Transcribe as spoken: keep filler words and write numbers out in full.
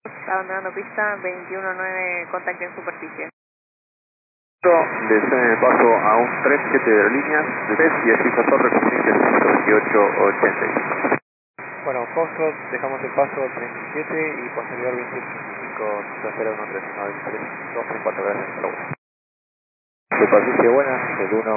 Abandonando pista, veintiuno nueve, contacto en superficie. Descende el paso a un tren siete de aerolíneas, de tres y así a Torre Corrientes ciento veintiocho ochenta y cinco. Bueno, Foxtrot, dejamos el paso treinta y siete y posterior veintiocho ochenta y cinco, cero uno tres uno, dos tres cuatro, gracias, hasta luego. Superficie buena, el uno.